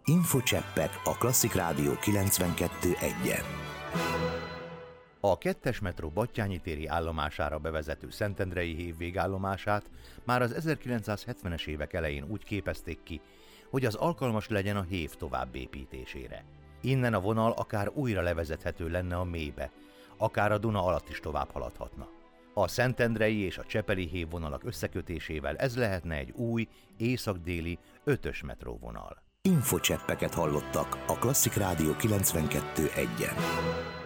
Infocseppek a Klasszik Rádió 92.1-en. A 2-es metró Batthyány téri állomására bevezető Szentendrei hév végállomását már az 1970-es évek elején úgy képezték ki, hogy az alkalmas legyen a hév továbbépítésére. Innen a vonal akár újra levezethető lenne a mélybe, akár a Duna alatt is tovább haladhatna. A szentendrei és a csepeli hévvonalak összekötésével ez lehetne egy új, észak-déli 5-ös metróvonal. Infocseppeket hallottak a Klasszik Rádió 92.1-en.